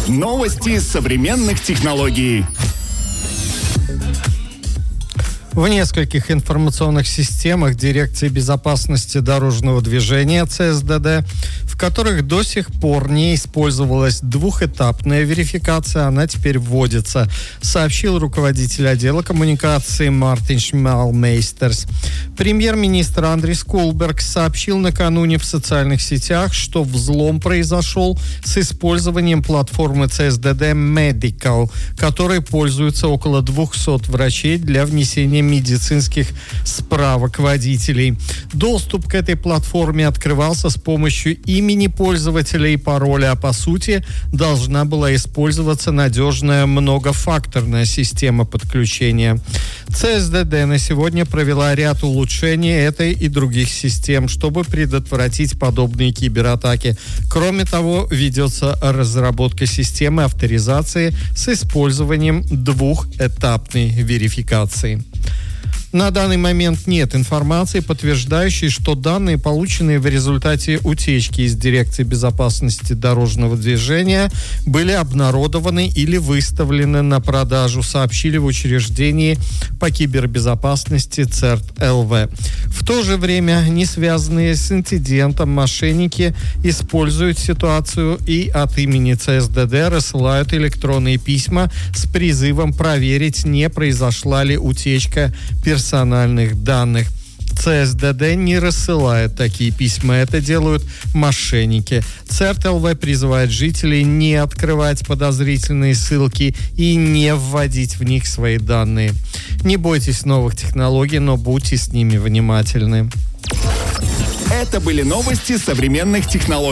Новости современных технологий. В нескольких информационных системах Дирекции безопасности дорожного движения ЦСДД, в которых до сих пор не использовалась двухэтапная верификация, она теперь вводится, сообщил руководитель отдела коммуникации Мартин Шмалмейстерс. Премьер-министр Андрис Кулберг сообщил накануне в социальных сетях, что взлом произошел с использованием платформы ЦСДД Medical, которой пользуются около 200 врачей для внесения медицинских справок водителей. Доступ к этой платформе открывался с помощью имени пользователя и пароля, а по сути должна была использоваться надежная многофакторная система подключения. ЦСДД на сегодня провела ряд улучшений этой и других систем, чтобы предотвратить подобные кибератаки. Кроме того, ведется разработка системы авторизации с использованием двухэтапной верификации. На данный момент нет информации, подтверждающей, что данные, полученные в результате утечки из Дирекции безопасности дорожного движения, были обнародованы или выставлены на продажу, сообщили в учреждении по кибербезопасности ЦЕРТ-ЛВ. В то же время, не связанные с инцидентом, мошенники используют ситуацию и от имени ЦСДД рассылают электронные письма с призывом проверить, не произошла ли утечка персональных данных. ЦСДД не рассылает такие письма, это делают мошенники. ЦЕРТ-ЛВ призывает жителей не открывать подозрительные ссылки и не вводить в них свои данные. Не бойтесь новых технологий, но будьте с ними внимательны. Это были новости современных технологий.